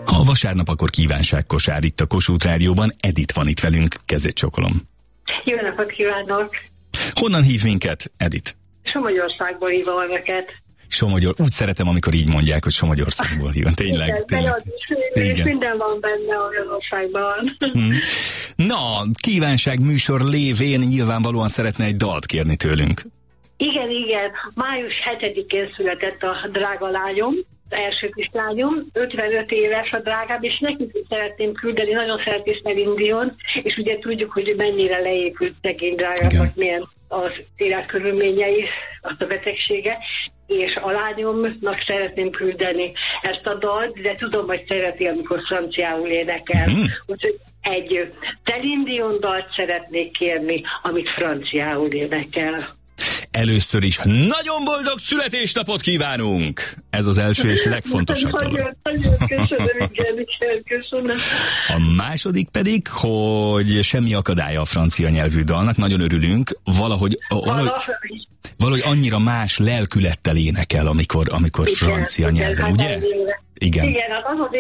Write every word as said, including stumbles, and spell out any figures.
Ha a vasárnap, akkor kívánságkosár itt a Kossuth Rádióban. Edith van itt velünk, kezét csokolom. Jó napot kívánok! Honnan hív minket, Edith? Somogyországból hívom önöket. Somogyor, úgy szeretem, amikor így mondják, hogy Somogyországból hívom. Tényleg, igen, tényleg. És minden van benne olyan országban. Hmm. Na, kívánság műsor lévén nyilvánvalóan szeretne egy dalt kérni tőlünk. Igen, igen. május hetedikén született a drága lányom, az első kislányom, ötvenöt éves a drágám, és nekik is szeretném küldeni, nagyon szeret Celine Dion, és ugye tudjuk, hogy mennyire leépült szegény drágámnak, milyen az életkörülményei, azt a betegsége, és a lányomnak szeretném küldeni ezt a dalt, de tudom, hogy szereti, amikor franciául énekel. Mm. Úgyhogy egy Celine Dion dalt szeretnék kérni, amit franciául énekel. Először is nagyon boldog születésnapot kívánunk! Ez az első és legfontosabb dolog. Nagyon, nagyon köszönöm, igen, igen, köszönöm. A második pedig, hogy semmi akadálya a francia nyelvű dalnak, nagyon örülünk, valahogy, valahogy, valahogy annyira más lelkülettel énekel, amikor, amikor igen, francia igen, nyelven, hát ugye? igen. Igen. Igen, az az